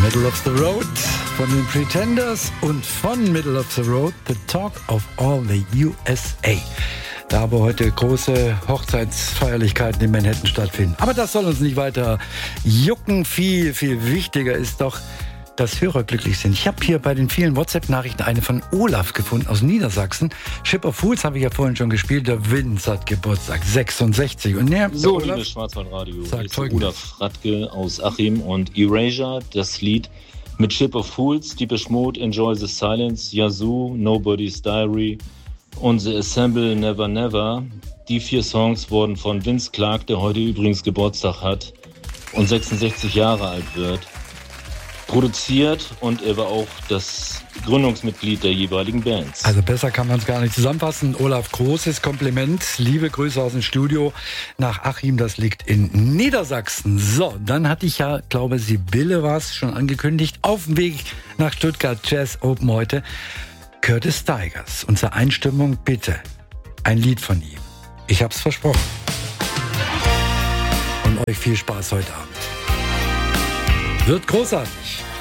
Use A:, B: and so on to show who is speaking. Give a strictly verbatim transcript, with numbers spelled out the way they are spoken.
A: Middle of the Road von den Pretenders und von Middle of the Road The Talk of All the U S A. Da aber heute große Hochzeitsfeierlichkeiten in Manhattan stattfinden. Aber das soll uns nicht weiter jucken. Viel, viel wichtiger ist doch, dass Hörer glücklich sind. Ich habe hier bei den vielen WhatsApp-Nachrichten eine von Olaf gefunden aus Niedersachsen. Ship of Fools habe ich ja vorhin schon gespielt. Der Vince hat Geburtstag, sechsundsechzig. Und der,
B: so,
A: der
B: liebe Schwarzwaldradio,
A: sagt
B: ist Olaf Radke aus Achim und Erasure, das Lied mit Ship of Fools, Depeche Mode, Enjoy the Silence, Yazoo, Nobody's Diary und The Assemble, Never Never. Die vier Songs wurden von Vince Clarke, der heute übrigens Geburtstag hat und sechsundsechzig Jahre alt wird, produziert, und er war auch das Gründungsmitglied der jeweiligen Bands.
A: Also besser kann man es gar nicht zusammenfassen. Olaf, großes Kompliment. Liebe Grüße aus dem Studio nach Achim, das liegt in Niedersachsen. So, dann hatte ich ja, glaube Sibylle war es, schon angekündigt, auf dem Weg nach Stuttgart Jazz Open heute. Curtis Stigers, unsere Einstimmung bitte. Ein Lied von ihm. Ich hab's versprochen. Und euch viel Spaß heute Abend. Wird großartig.